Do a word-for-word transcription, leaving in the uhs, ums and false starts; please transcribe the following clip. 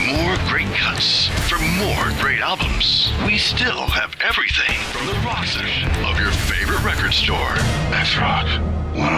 more great cuts, for more great albums, we still have everything from the rock section of your favorite record store. That's rock.